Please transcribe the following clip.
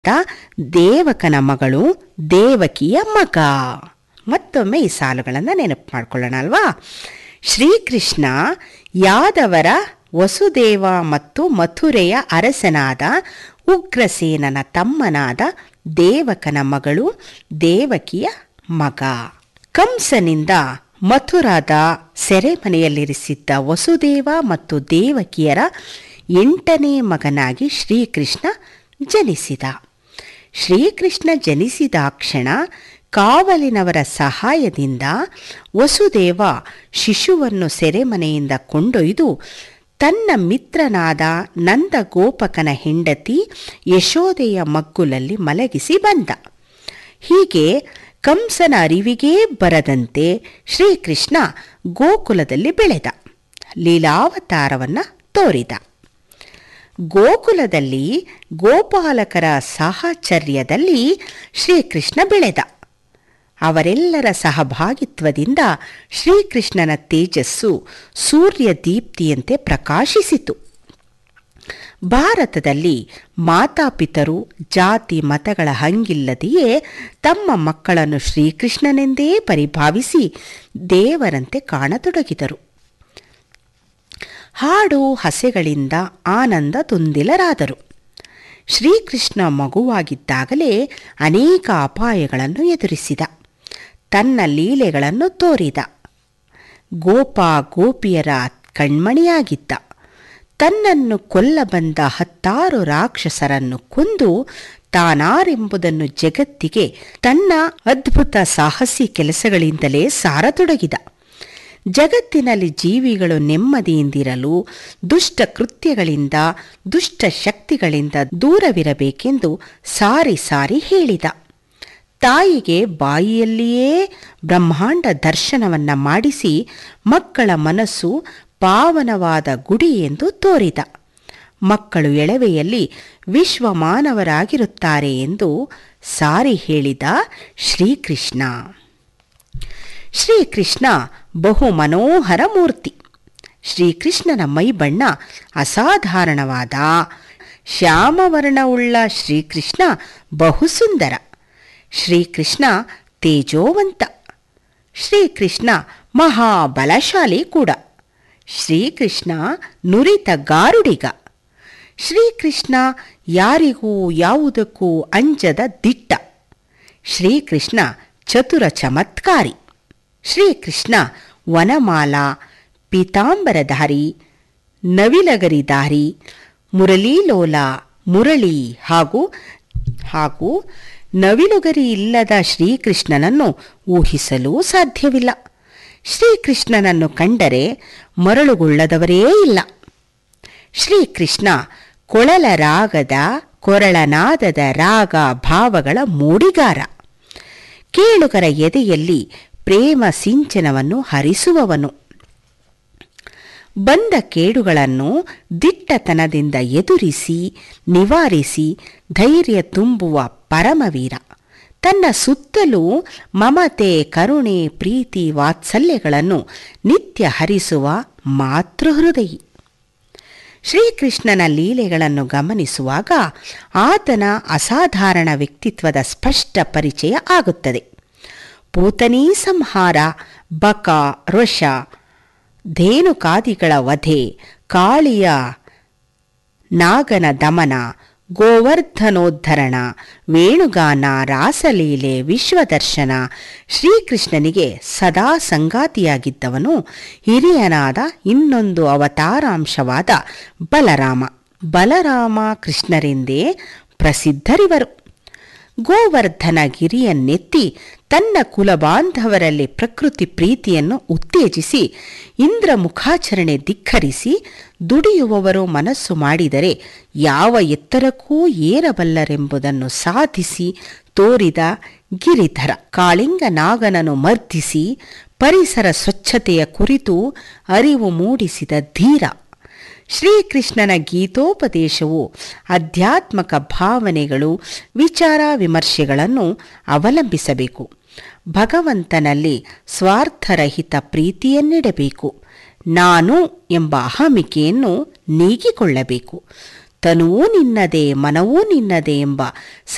ದೇವಕನ ಮಗಳು, ದೇವಕಿಯ ಮಗ. ಮತ್ತೊಮ್ಮೆ ಈ ಸಾಲುಗಳನ್ನು ನೆನಪು ಮಾಡ್ಕೊಳ್ಳೋಣ ಅಲ್ವಾ. ಶ್ರೀಕೃಷ್ಣ ಯಾದವರ ವಸುದೇವ ಮತ್ತು ಮಥುರೆಯ ಅರಸನಾದ ಉಗ್ರಸೇನನ ತಮ್ಮನಾದ ದೇವಕನ ಮಗಳು, ದೇವಕಿಯ ಮಗ. ಕಂಸನಿಂದ ಮಥುರಾದ ಸೆರೆಮನೆಯಲ್ಲಿರಿಸಿದ್ದ ವಸುದೇವ ಮತ್ತು ದೇವಕಿಯರ 8ನೇ ಮಗನಾಗಿ ಶ್ರೀಕೃಷ್ಣ ಜನಿಸಿದ. ಶ್ರೀಕೃಷ್ಣ ಜನಿಸಿದಾಕ್ಷಣ ಕಾವಲಿನವರ ಸಹಾಯದಿಂದ ವಸುದೇವ ಶಿಶುವನ್ನು ಸೆರೆಮನೆಯಿಂದ ಕೊಂಡೊಯ್ದು ತನ್ನ ಮಿತ್ರನಾದ ನಂದಗೋಪಕನ ಹೆಂಡತಿ ಯಶೋದೆಯ ಮಗ್ಗುಲಲ್ಲಿ ಮಲಗಿಸಿ ಬಂದ. ಹೀಗೆ ಕಂಸನ ಅರಿವಿಗೇ ಬರದಂತೆ ಶ್ರೀಕೃಷ್ಣ ಗೋಕುಲದಲ್ಲಿ ಬೆಳೆದ, ಲೀಲಾವತಾರವನ್ನು ತೋರಿದ. ಗೋಕುಲದಲ್ಲಿ ಗೋಪಾಲಕರ ಸಾಹಚರ್ಯದಲ್ಲಿ ಶ್ರೀಕೃಷ್ಣ ಬೆಳೆದ. ಅವರೆಲ್ಲರ ಸಹಭಾಗಿತ್ವದಿಂದ ಶ್ರೀಕೃಷ್ಣನ ತೇಜಸ್ಸು ಸೂರ್ಯ ದೀಪ್ತಿಯಂತೆ ಪ್ರಕಾಶಿಸಿತು. ಭಾರತದಲ್ಲಿ ಮಾತಾಪಿತರು ಜಾತಿ ಮತಗಳ ಹಂಗಿಲ್ಲದೆಯೇ ತಮ್ಮ ಮಕ್ಕಳನ್ನು ಶ್ರೀಕೃಷ್ಣನೆಂದೇ ಪರಿಭಾವಿಸಿ ದೇವರಂತೆ ಕಾಣತೊಡಗಿದರು. ಹಾಡು ಹಸೆಗಳಿಂದ ಆನಂದ ತುಂದಿಲರಾದರು. ಶ್ರೀಕೃಷ್ಣ ಮಗುವಾಗಿದ್ದಾಗಲೇ ಅನೇಕ ಅಪಾಯಗಳನ್ನು ಎದುರಿಸಿದ. ತನ್ನ ಲೀಲೆಗಳನ್ನು ತೋರಿದ. ಗೋಪ ಗೋಪಿಯರ ಕಣ್ಮಣಿಯಾಗಿದ್ದ. ತನ್ನನ್ನು ಕೊಲ್ಲಬಂದ 10 ರಾಕ್ಷಸರನ್ನು ಕೊಂದು ತಾನಾರೆಂಬುದನ್ನು ಜಗತ್ತಿಗೆ ತನ್ನ ಅದ್ಭುತ ಸಾಹಸಿ ಕೆಲಸಗಳಿಂದಲೇ ಸಾರತೊಡಗಿದ. ಜಗತ್ತಿನಲ್ಲಿ ಜೀವಿಗಳು ನೆಮ್ಮದಿಯಿಂದಿರಲು ದುಷ್ಟ ಕೃತ್ಯಗಳಿಂದ, ದುಷ್ಟ ಶಕ್ತಿಗಳಿಂದ ದೂರವಿರಬೇಕೆಂದು ಸಾರಿ ಸಾರಿ ಹೇಳಿದ. ತಾಯಿಗೆ ಬಾಯಿಯಲ್ಲಿಯೇ ಬ್ರಹ್ಮಾಂಡ ದರ್ಶನವನ್ನು ಮಾಡಿಸಿ ಮಕ್ಕಳ ಮನಸ್ಸು ಪಾವನವಾದ ಗುಡಿ ಎಂದು ತೋರಿದ. ಮಕ್ಕಳು ಎಳವೆಯಲ್ಲಿ ವಿಶ್ವಮಾನವರಾಗಿರುತ್ತಾರೆ ಎಂದು ಸಾರಿ ಹೇಳಿದ ಶ್ರೀಕೃಷ್ಣ. ಶ್ರೀಕೃಷ್ಣ ಬಹು ಮನೋಹರ ಮೂರ್ತಿ. ಶ್ರೀಕೃಷ್ಣನ ಮೈಬಣ್ಣ ಅಸಾಧಾರಣವಾದ ಶ್ಯಾಮವರ್ಣವುಳ್ಳ ಶ್ರೀಕೃಷ್ಣ ಬಹು ಸುಂದರ. ಶ್ರೀಕೃಷ್ಣ ತೇಜೋವಂತ. ಶ್ರೀಕೃಷ್ಣ ಮಹಾಬಲಶಾಲಿ ಕೂಡ. ಶ್ರೀಕೃಷ್ಣ ನುರಿತ ಗಾರುಡಿಗ. ಶ್ರೀಕೃಷ್ಣ ಯಾರಿಗೂ ಯಾವುದಕ್ಕೂ ಅಂಜದ ದಿಟ್ಟ. ಶ್ರೀಕೃಷ್ಣ ಚತುರ ಚಮತ್ಕಾರಿ. ಶ್ರೀಕೃಷ್ಣ ವನಮಾಲ, ಪೀತಾಂಬರಧಾರಿ, ನವಿಲಗರಿಧಾರಿ, ಮುರಳೀಲೋಲ, ಮುರಳಿ ಹಾಗೂ ನವಿಲುಗರಿ ಇಲ್ಲದ ಶ್ರೀಕೃಷ್ಣನನ್ನು ಊಹಿಸಲೂ ಸಾಧ್ಯವಿಲ್ಲ. ಶ್ರೀಕೃಷ್ಣನನ್ನು ಕಂಡರೆ ಮರಳುಗೊಳ್ಳದವರೇ ಇಲ್ಲ. ಶ್ರೀಕೃಷ್ಣ ಕೊಳಲ ರಾಗದ, ಕೊರಳನಾದದ ರಾಗ ಭಾವಗಳ ಮೂಡಿಗಾರ. ಕೇಳುಗರ ಎದೆಯಲ್ಲಿ ಪ್ರೇಮ ಸಿಂಚನವನ್ನು ಹರಿಸುವವನು. ಬಂದ ಕೇಡುಗಳನ್ನು ದಿಟ್ಟತನದಿಂದ ಎದುರಿಸಿ ನಿವಾರಿಸಿ ಧೈರ್ಯ ತುಂಬುವ ಪರಮವೀರ. ತನ್ನ ಸುತ್ತಲೂ ಮಮತೆ, ಕರುಣೆ, ಪ್ರೀತಿ, ವಾತ್ಸಲ್ಯಗಳನ್ನು ನಿತ್ಯ ಹರಿಸುವ ಮಾತೃಹೃದಯಿ. ಶ್ರೀಕೃಷ್ಣನ ಲೀಲೆಗಳನ್ನು ಗಮನಿಸುವಾಗ ಆತನ ಅಸಾಧಾರಣ ವ್ಯಕ್ತಿತ್ವದ ಸ್ಪಷ್ಟ ಪರಿಚಯ ಆಗುತ್ತದೆ. ಪೂತನೀ ಸಂಹಾರ, ಬಕ, ರೋಷ, ಧೇನುಕಾದಿಗಳ ವಧೆ, ಕಾಳಿಯ ನಾಗನ ದಮನ, ಗೋವರ್ಧನೋದ್ಧರಣ, ವೇಣುಗಾನ, ರಾಸಲೀಲೆ, ವಿಶ್ವದರ್ಶನ. ಶ್ರೀಕೃಷ್ಣನಿಗೆ ಸದಾ ಸಂಗಾತಿಯಾಗಿದ್ದವನು ಹಿರಿಯನಾದ ಇನ್ನೊಂದು ಅವತಾರಾಂಶವಾದ ಬಲರಾಮ. ಬಲರಾಮ ಕೃಷ್ಣರೆಂದೇ ಪ್ರಸಿದ್ಧರಿವರು. ಗೋವರ್ಧನ ಗಿರಿಯನ್ನೆತ್ತಿ ತನ್ನ ಕುಲಬಾಂಧವರಲ್ಲಿ ಪ್ರಕೃತಿ ಪ್ರೀತಿಯನ್ನು ಉತ್ತೇಜಿಸಿ ಇಂದ್ರ ಮುಖಾಚರಣೆ ಧಿಕ್ಕರಿಸಿ ದುಡಿಯುವವರು ಮನಸ್ಸು ಮಾಡಿದರೆ ಯಾವ ಎತ್ತರಕ್ಕೂ ಏರಬಲ್ಲರೆಂಬುದನ್ನು ಸಾಧಿಸಿ ತೋರಿದ ಗಿರಿಧರ. ಕಾಳಿಂಗ ನಾಗನನ್ನು ಮರ್ದಿಸಿ ಪರಿಸರ ಸ್ವಚ್ಛತೆಯ ಕುರಿತು ಅರಿವು ಮೂಡಿಸಿದ ಧೀರ. ಶ್ರೀಕೃಷ್ಣನ ಗೀತೋಪದೇಶವು ಆಧ್ಯಾತ್ಮಕ ಭಾವನೆಗಳು, ವಿಚಾರ ವಿಮರ್ಶೆಗಳನ್ನು ಅವಲಂಬಿಸಬೇಕು. ಭಗವಂತನಲ್ಲಿ ಸ್ವಾರ್ಥರಹಿತ ಪ್ರೀತಿಯನ್ನಿಡಬೇಕು. ನಾನು ಎಂಬ ಅಹಮಿಕೆಯನ್ನು ನೀಗಿಕೊಳ್ಳಬೇಕು. ತನುವೂ ನಿನ್ನದೇ, ಮನವೂ ನಿನ್ನದೇ ಎಂಬ